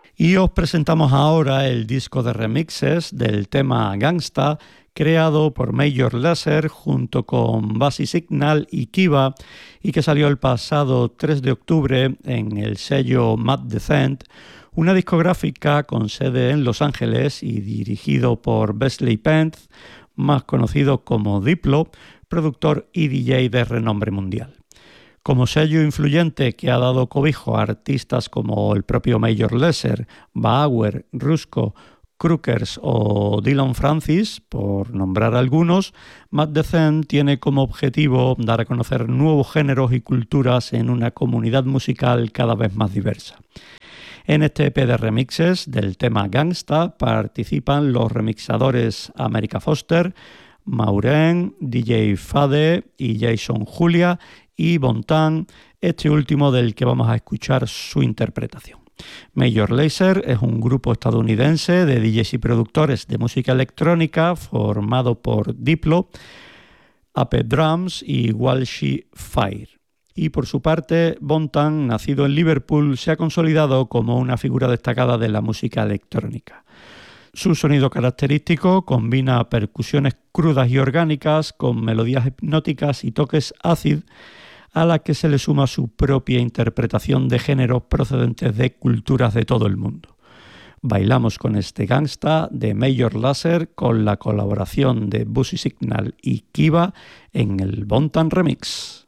Y os presentamos ahora el disco de remixes del tema Gangsta, creado por Major Lazer junto con Bassy Signal y Kiva, y que salió el pasado 3 de octubre en el sello Mad Descent, una discográfica con sede en Los Ángeles y dirigido por Wesley Pence, más conocido como Diplo, productor y DJ de renombre mundial. Como sello influyente que ha dado cobijo a artistas como el propio Major Lazer, Bauer, Rusko, Crookers o Dylan Francis, por nombrar algunos, Mad Descent tiene como objetivo dar a conocer nuevos géneros y culturas en una comunidad musical cada vez más diversa. En este EP de remixes del tema Gangsta participan los remixadores America Foster, Maureen, DJ Fade y Jason Julia y Bontan, este último del que vamos a escuchar su interpretación. Major Lazer es un grupo estadounidense de DJs y productores de música electrónica formado por Diplo, Ape Drums y Walshy Fire. Y por su parte, Bontan, nacido en Liverpool, se ha consolidado como una figura destacada de la música electrónica. Su sonido característico combina percusiones crudas y orgánicas con melodías hipnóticas y toques acid, a la que se le suma su propia interpretación de géneros procedentes de culturas de todo el mundo. Bailamos con este Gangsta de Major Lazer con la colaboración de Bassy Signal y Kiva en el Bontan Remix.